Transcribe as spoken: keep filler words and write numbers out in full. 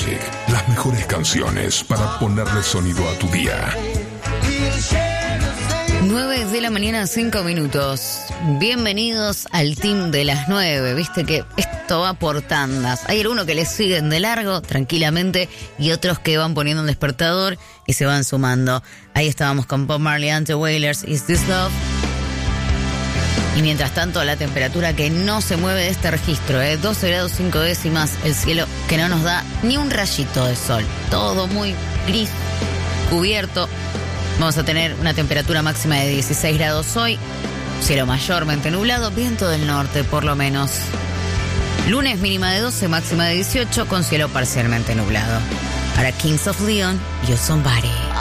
Music, las mejores canciones para ponerle sonido a tu día. nueve de la mañana, cinco minutos. Bienvenidos al team de las nueve. Viste que esto va por tandas. Hay algunos que les siguen de largo, tranquilamente, y otros que van poniendo un despertador y se van sumando. Ahí estábamos con Bob Marley and the Wailers, Is This Love? Y mientras tanto, la temperatura que no se mueve de este registro, ¿eh? doce grados cinco décimas, el cielo que no nos da ni un rayito de sol. Todo muy gris, cubierto. Vamos a tener una temperatura máxima de dieciséis grados hoy, cielo mayormente nublado, viento del norte por lo menos. Lunes mínima de doce, máxima de dieciocho, con cielo parcialmente nublado. Para Kings of Leon, You're Somebody.